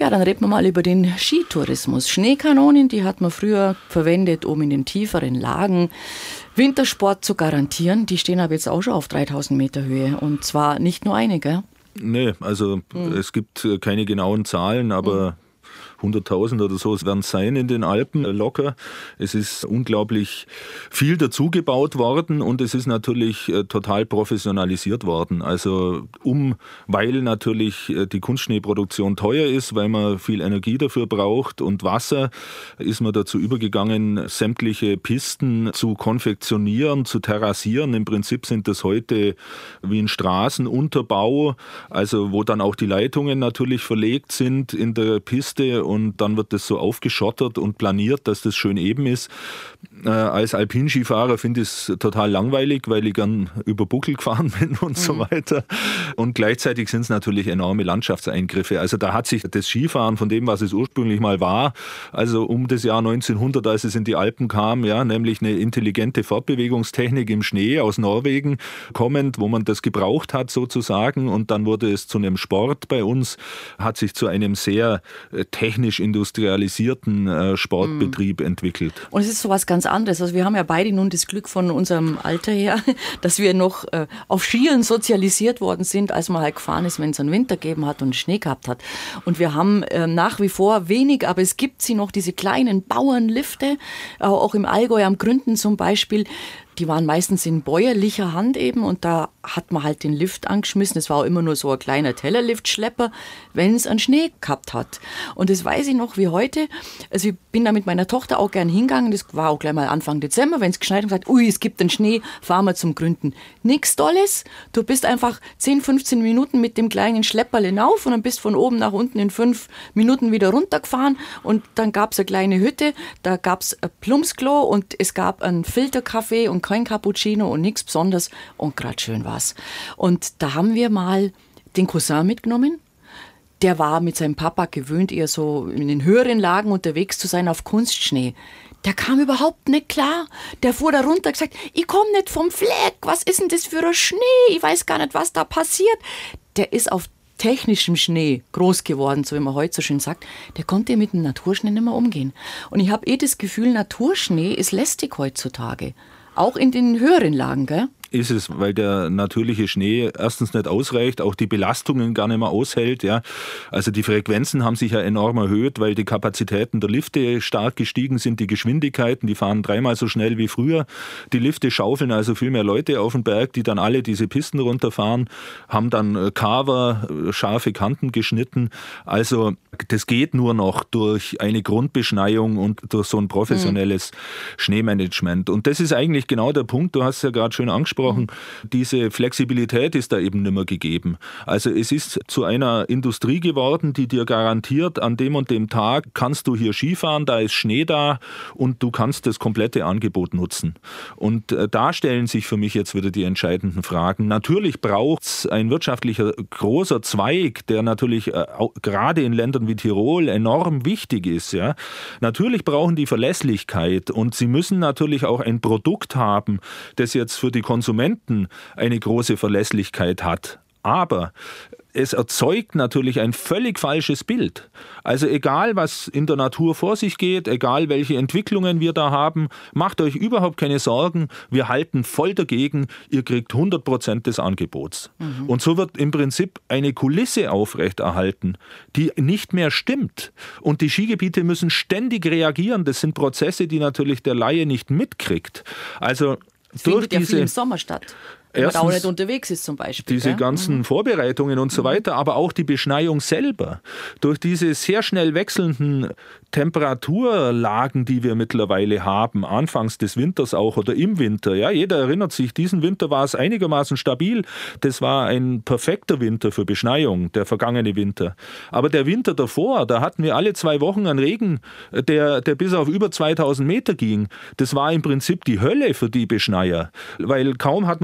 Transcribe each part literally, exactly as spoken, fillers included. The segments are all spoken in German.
Ja, dann reden wir mal über den Skitourismus. Schneekanonen, die hat man früher verwendet, um in den tieferen Lagen Wintersport zu garantieren. Die stehen aber jetzt auch schon auf dreitausend Meter Höhe. Und zwar nicht nur eine, gell? Nee, also mhm. es gibt keine genauen Zahlen, aber... Mhm. hunderttausend oder so, es werden es sein in den Alpen locker. Es ist unglaublich viel dazugebaut worden und es ist natürlich äh, total professionalisiert worden. Also um, weil natürlich äh, die Kunstschneeproduktion teuer ist, weil man viel Energie dafür braucht und Wasser, ist man dazu übergegangen, sämtliche Pisten zu konfektionieren, zu terrassieren. Im Prinzip sind das heute wie ein Straßenunterbau, also wo dann auch die Leitungen natürlich verlegt sind in der Piste. Und dann wird das so aufgeschottert und planiert, dass das schön eben ist. Äh, als Alpinskifahrer finde ich es total langweilig, weil ich gern über Buckel gefahren bin und mhm. so weiter. Und gleichzeitig sind es natürlich enorme Landschaftseingriffe. Also da hat sich das Skifahren von dem, was es ursprünglich mal war, also um das Jahr neunzehnhundert, als es in die Alpen kam, ja, nämlich eine intelligente Fortbewegungstechnik im Schnee aus Norwegen kommend, wo man das gebraucht hat sozusagen. Und dann wurde es zu einem Sport bei uns, hat sich zu einem sehr äh, technisch industrialisierten äh, Sportbetrieb mm. entwickelt. Und es ist so was ganz anderes. Also wir haben ja beide nun das Glück von unserem Alter her, dass wir noch äh, auf Skiern sozialisiert worden sind, als man halt gefahren ist, wenn es einen Winter gegeben hat und Schnee gehabt hat. Und wir haben äh, nach wie vor wenig, aber es gibt sie noch, diese kleinen Bauernlifte, äh, auch im Allgäu am Gründen zum Beispiel. Die waren meistens in bäuerlicher Hand eben und da hat man halt den Lift angeschmissen. Es war auch immer nur so ein kleiner Tellerliftschlepper, wenn es einen Schnee gehabt hat. Und das weiß ich noch wie heute. Also ich bin da mit meiner Tochter auch gern hingegangen. Das war auch gleich mal Anfang Dezember, wenn es geschneit hat und gesagt, ui, es gibt einen Schnee, fahren wir zum Gründen. Nix Tolles. Du bist einfach zehn, fünfzehn Minuten mit dem kleinen Schlepperle hinauf und dann bist von oben nach unten in fünf Minuten wieder runtergefahren. Und dann gab es eine kleine Hütte, da gab es ein Plumpsklo und es gab einen Filterkaffee und kein Cappuccino und nichts Besonderes und gerade schön war's. Und da haben wir mal den Cousin mitgenommen. Der war mit seinem Papa gewöhnt, eher so in den höheren Lagen unterwegs zu sein auf Kunstschnee. Der kam überhaupt nicht klar. Der fuhr da runter und gesagt, ich komme nicht vom Fleck, was ist denn das für ein Schnee? Ich weiß gar nicht, was da passiert. Der ist auf technischem Schnee groß geworden, so wie man heute so schön sagt. Der konnte mit dem Naturschnee nicht mehr umgehen. Und ich habe eh das Gefühl, Naturschnee ist lästig heutzutage. Auch in den höheren Lagen, gell? Ist es, weil der natürliche Schnee erstens nicht ausreicht, auch die Belastungen gar nicht mehr aushält. Ja. Also die Frequenzen haben sich ja enorm erhöht, weil die Kapazitäten der Lifte stark gestiegen sind, die Geschwindigkeiten, die fahren dreimal so schnell wie früher. Die Lifte schaufeln also viel mehr Leute auf den Berg, die dann alle diese Pisten runterfahren, haben dann Carver, scharfe Kanten geschnitten. Also das geht nur noch durch eine Grundbeschneiung und durch so ein professionelles mhm. Schneemanagement. Und das ist eigentlich genau der Punkt, du hast es ja gerade schön angesprochen, diese Flexibilität ist da eben nicht mehr gegeben. Also es ist zu einer Industrie geworden, die dir garantiert, an dem und dem Tag kannst du hier Skifahren, da ist Schnee da und du kannst das komplette Angebot nutzen. Und äh, da stellen sich für mich jetzt wieder die entscheidenden Fragen. Natürlich braucht es ein wirtschaftlicher großer Zweig, der natürlich äh, auch, gerade in Ländern wie Tirol enorm wichtig ist. Ja. Natürlich brauchen die Verlässlichkeit und sie müssen natürlich auch ein Produkt haben, das jetzt für die Konsumenten eine große Verlässlichkeit hat. Aber es erzeugt natürlich ein völlig falsches Bild. Also egal, was in der Natur vor sich geht, egal welche Entwicklungen wir da haben, macht euch überhaupt keine Sorgen. Wir halten voll dagegen. Ihr kriegt hundert Prozent des Angebots. Mhm. Und so wird im Prinzip eine Kulisse aufrechterhalten, die nicht mehr stimmt. Und die Skigebiete müssen ständig reagieren. Das sind Prozesse, die natürlich der Laie nicht mitkriegt. Also Es durch findet ja diese viel im Sommer statt. Wenn man da auch nicht unterwegs ist zum Beispiel. Diese gell? ganzen mhm. Vorbereitungen und so weiter, aber auch die Beschneiung selber. Durch diese sehr schnell wechselnden Temperaturlagen, die wir mittlerweile haben, anfangs des Winters auch oder im Winter. Ja, jeder erinnert sich, diesen Winter war es einigermaßen stabil. Das war ein perfekter Winter für Beschneiung, der vergangene Winter. Aber der Winter davor, da hatten wir alle zwei Wochen einen Regen, der, der bis auf über zweitausend Meter ging. Das war im Prinzip die Hölle für die Beschneier, weil kaum hat man was hin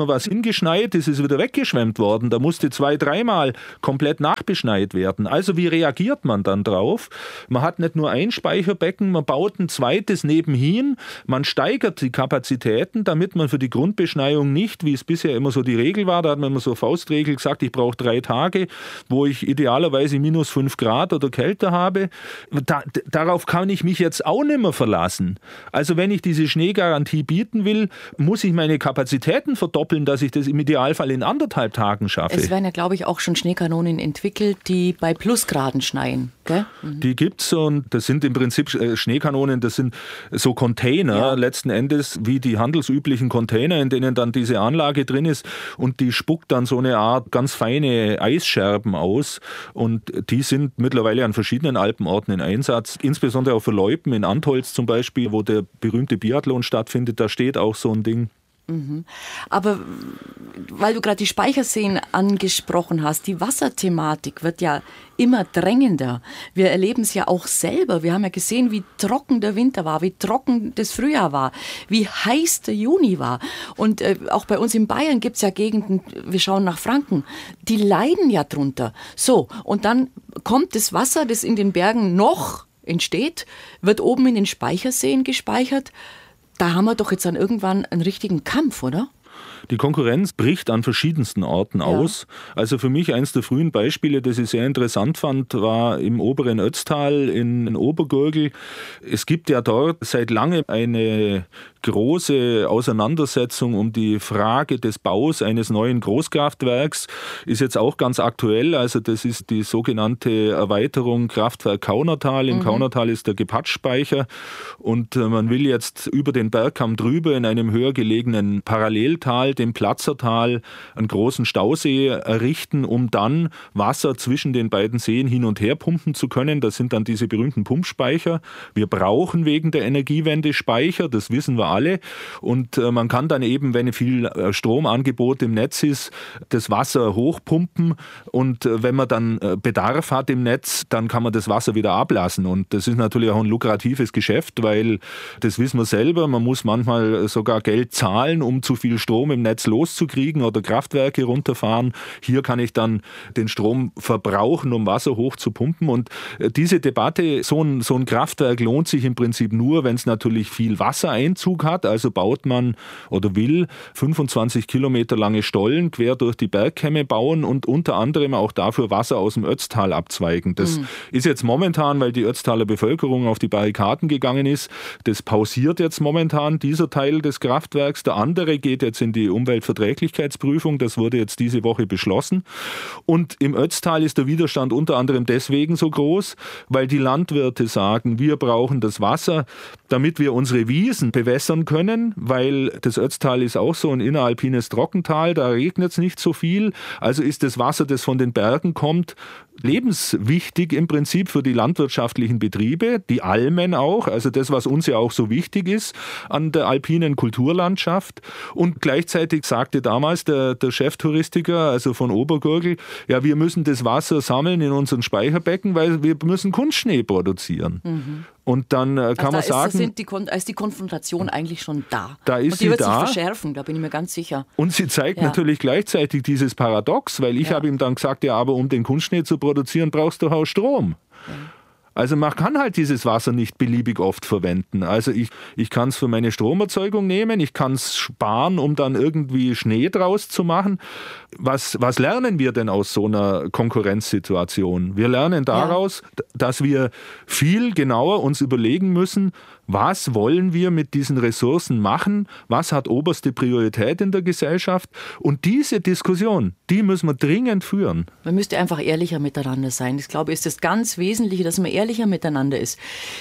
hingeschneit, ist es wieder weggeschwemmt worden. Da musste zwei, dreimal komplett nachbeschneit werden. Also wie reagiert man dann drauf? Man hat nicht nur ein Speicherbecken, man baut ein zweites nebenhin, man steigert die Kapazitäten, damit man für die Grundbeschneiung nicht, wie es bisher immer so die Regel war, da hat man immer so Faustregel gesagt, ich brauche drei Tage, wo ich idealerweise minus fünf Grad oder kälter habe. Da, darauf kann ich mich jetzt auch nicht mehr verlassen. Also wenn ich diese Schneegarantie bieten will, muss ich meine Kapazitäten verdoppeln, dass ich das im Idealfall in anderthalb Tagen schaffe. Es werden ja, glaube ich, auch schon Schneekanonen entwickelt, die bei Plusgraden schneien. Gell? Mhm. Die gibt es und das sind im Prinzip Schneekanonen, das sind so Container, ja. letzten Endes wie die handelsüblichen Container, in denen dann diese Anlage drin ist und die spuckt dann so eine Art ganz feine Eisscherben aus und die sind mittlerweile an verschiedenen Alpenorten in Einsatz, insbesondere auch für Loipen in Antholz zum Beispiel, wo der berühmte Biathlon stattfindet, da steht auch so ein Ding. Mhm. Aber weil du gerade die Speicherseen angesprochen hast, die Wasserthematik wird ja immer drängender. Wir erleben es ja auch selber. Wir haben ja gesehen, wie trocken der Winter war, wie trocken das Frühjahr war, wie heiß der Juni war. Und äh, auch bei uns in Bayern gibt es ja Gegenden, wir schauen nach Franken, die leiden ja drunter. So, und dann kommt das Wasser, das in den Bergen noch entsteht, wird oben in den Speicherseen gespeichert. Da haben wir doch jetzt dann irgendwann einen richtigen Kampf, oder? Die Konkurrenz bricht an verschiedensten Orten ja. aus. Also für mich eines der frühen Beispiele, das ich sehr interessant fand, war im oberen Ötztal in Obergurgl. Es gibt ja dort seit langem eine große Auseinandersetzung um die Frage des Baus eines neuen Großkraftwerks. Ist jetzt auch ganz aktuell, also das ist die sogenannte Erweiterung Kraftwerk Kaunertal. Im mhm. Kaunertal ist der Gepatschspeicher und man will jetzt über den Bergkamm drüber in einem höher gelegenen Paralleltal, dem Platzertal, einen großen Stausee errichten, um dann Wasser zwischen den beiden Seen hin und her pumpen zu können. Das sind dann diese berühmten Pumpspeicher. Wir brauchen wegen der Energiewende Speicher, das wissen wir alle. Und äh, man kann dann eben, wenn viel äh, Stromangebot im Netz ist, das Wasser hochpumpen und äh, wenn man dann äh, Bedarf hat im Netz, dann kann man das Wasser wieder ablassen. Und das ist natürlich auch ein lukratives Geschäft, weil das wissen wir selber, man muss manchmal sogar Geld zahlen, um zu viel Strom im Netz loszukriegen oder Kraftwerke runterfahren. Hier kann ich dann den Strom verbrauchen, um Wasser hochzupumpen. Und äh, diese Debatte, so ein, so ein Kraftwerk lohnt sich im Prinzip nur, wenn es natürlich viel Wassereinzug hat, also baut man oder will fünfundzwanzig Kilometer lange Stollen quer durch die Bergkämme bauen und unter anderem auch dafür Wasser aus dem Ötztal abzweigen. Das mhm. ist jetzt momentan, weil die Ötztaler Bevölkerung auf die Barrikaden gegangen ist, das pausiert jetzt momentan, dieser Teil des Kraftwerks. Der andere geht jetzt in die Umweltverträglichkeitsprüfung, das wurde jetzt diese Woche beschlossen. Und im Ötztal ist der Widerstand unter anderem deswegen so groß, weil die Landwirte sagen, wir brauchen das Wasser, damit wir unsere Wiesen bewässern können, weil das Ötztal ist auch so ein inneralpines Trockental, da regnet es nicht so viel, also ist das Wasser, das von den Bergen kommt, lebenswichtig im Prinzip für die landwirtschaftlichen Betriebe, die Almen auch, also das, was uns ja auch so wichtig ist an der alpinen Kulturlandschaft. Und gleichzeitig sagte damals der, der Cheftouristiker, also von Obergurgl, ja, wir müssen das Wasser sammeln in unseren Speicherbecken, weil wir müssen Kunstschnee produzieren. Mhm. Und dann äh, kann also man da sagen... Ist, sind die, da ist die Konfrontation eigentlich schon da. Da ist und die sie wird da. sich verschärfen, da bin ich mir ganz sicher. Und sie zeigt ja. natürlich gleichzeitig dieses Paradox, weil ich ja. habe ihm dann gesagt, ja, aber um den Kunstschnee zu produzieren, brauchst du auch Strom. Ja. Also man kann halt dieses Wasser nicht beliebig oft verwenden. Also ich, ich kann es für meine Stromerzeugung nehmen, ich kann es sparen, um dann irgendwie Schnee draus zu machen. Was, was lernen wir denn aus so einer Konkurrenzsituation? Wir lernen daraus, ja. dass wir viel genauer uns überlegen müssen, was wollen wir mit diesen Ressourcen machen? Was hat oberste Priorität in der Gesellschaft? Und diese Diskussion, die müssen wir dringend führen. Man müsste einfach ehrlicher miteinander sein. Ich glaube, ist das ganz Wesentliche, dass man ehrlicher miteinander ist.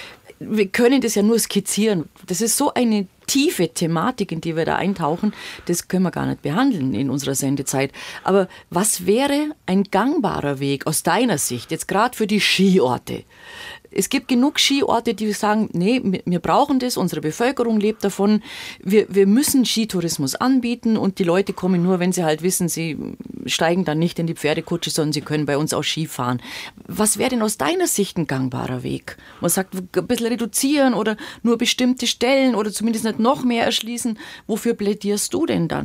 Wir können das ja nur skizzieren. Das ist so eine tiefe Thematik, in die wir da eintauchen. Das können wir gar nicht behandeln in unserer Sendezeit. Aber was wäre ein gangbarer Weg aus deiner Sicht, jetzt gerade für die Skiorte? Es gibt genug Skiorte, die sagen, nee, wir brauchen das, unsere Bevölkerung lebt davon, wir, wir müssen Skitourismus anbieten und die Leute kommen nur, wenn sie halt wissen, sie steigen dann nicht in die Pferdekutsche, sondern sie können bei uns auch Ski fahren. Was wäre denn aus deiner Sicht ein gangbarer Weg? Man sagt, ein bisschen reduzieren oder nur bestimmte Stellen oder zumindest nicht noch mehr erschließen. Wofür plädierst du denn dann?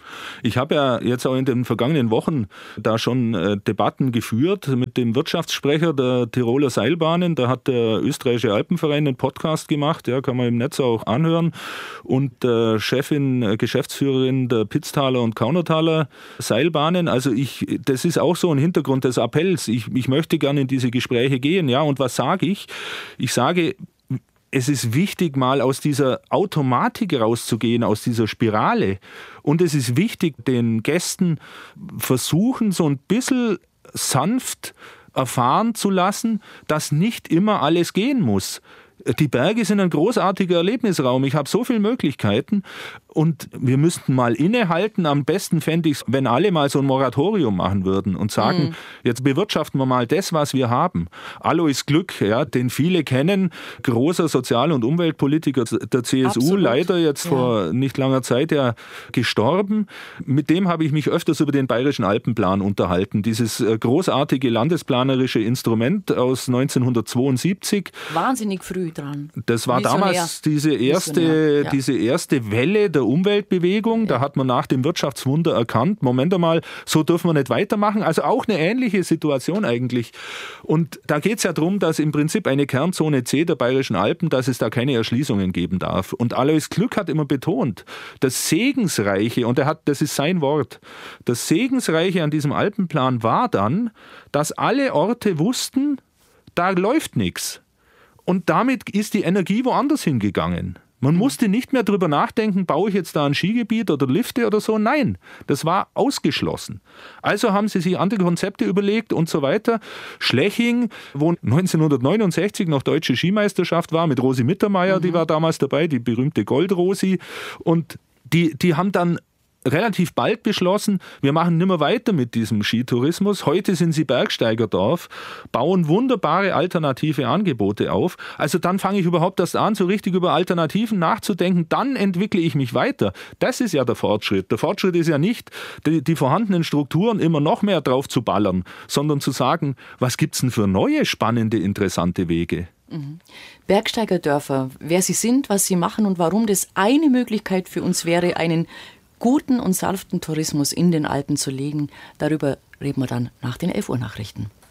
Ich habe ja jetzt auch in den vergangenen Wochen da schon äh, Debatten geführt mit dem Wirtschaftssprecher der Tiroler Seilbahnen. Da hat der österreichische Alpenverein einen Podcast gemacht, ja, kann man im Netz auch anhören. Und äh, Chefin, äh, Geschäftsführerin der Pitztaler und Kaunertaler Seilbahnen. Also ich, das ist auch so ein Hintergrund des Appells. Ich, ich möchte gerne in diese Gespräche gehen. Ja, und was sage ich? Ich sage, es ist wichtig, mal aus dieser Automatik rauszugehen, aus dieser Spirale. Und es ist wichtig, den Gästen versuchen, so ein bisschen sanft erfahren zu lassen, dass nicht immer alles gehen muss. Die Berge sind ein großartiger Erlebnisraum. Ich habe so viele Möglichkeiten und wir müssten mal innehalten. Am besten fände ich es, wenn alle mal so ein Moratorium machen würden und sagen, mhm. jetzt bewirtschaften wir mal das, was wir haben. Alois Glück, ja, den viele kennen, großer Sozial- und Umweltpolitiker der C S U, Absolut. leider jetzt ja. vor nicht langer Zeit ja gestorben. Mit dem habe ich mich öfters über den Bayerischen Alpenplan unterhalten. Dieses großartige landesplanerische Instrument aus neunzehnhundertzweiundsiebzig. Wahnsinnig früh dran. Das war Visionär. damals diese erste, ja. diese erste Welle der Umweltbewegung. Ja. Da hat man nach dem Wirtschaftswunder erkannt, Moment einmal, so dürfen wir nicht weitermachen. Also auch eine ähnliche Situation eigentlich. Und da geht es ja darum, dass im Prinzip eine Kernzone C der Bayerischen Alpen, dass es da keine Erschließungen geben darf. Und Alois Glück hat immer betont, das Segensreiche, und er hat, das ist sein Wort, das Segensreiche an diesem Alpenplan war dann, dass alle Orte wussten, da läuft nichts. Und damit ist die Energie woanders hingegangen. Man musste nicht mehr drüber nachdenken, baue ich jetzt da ein Skigebiet oder Lifte oder so. Nein, das war ausgeschlossen. Also haben sie sich andere Konzepte überlegt und so weiter. Schleching, wo neunzehnhundertneunundsechzig noch deutsche Skimeisterschaft war, mit Rosi Mittermeier, mhm. die war damals dabei, die berühmte Gold-Rosi. Und die, die haben dann relativ bald beschlossen, wir machen nicht mehr weiter mit diesem Skitourismus. Heute sind sie Bergsteigerdorf, bauen wunderbare alternative Angebote auf. Also dann fange ich überhaupt erst an, so richtig über Alternativen nachzudenken. Dann entwickle ich mich weiter. Das ist ja der Fortschritt. Der Fortschritt ist ja nicht, die, die vorhandenen Strukturen immer noch mehr drauf zu ballern, sondern zu sagen, was gibt es denn für neue, spannende, interessante Wege? Mhm. Bergsteigerdörfer, wer sie sind, was sie machen und warum das eine Möglichkeit für uns wäre, einen guten und sanften Tourismus in den Alpen zu legen. Darüber reden wir dann nach den elf Uhr Nachrichten.